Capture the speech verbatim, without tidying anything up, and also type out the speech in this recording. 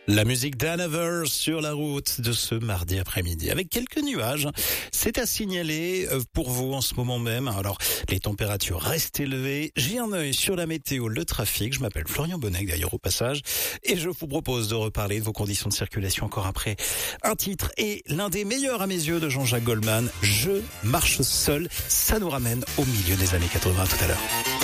La musique d'Hanover sur la route de ce mardi après-midi avec quelques nuages. C'est à signaler pour vous en ce moment même. Alors, les températures restent élevées. J'ai un œil sur la météo, le trafic. Je m'appelle Florian Bonnec d'ailleurs au passage. Et je vous propose de reparler de vos conditions de circulation encore après un titre et l'un des meilleurs à mes yeux de Jean-Jacques Goldman. Je marche seul. Ça nous ramène au milieu des années quatre-vingts tout à l'heure.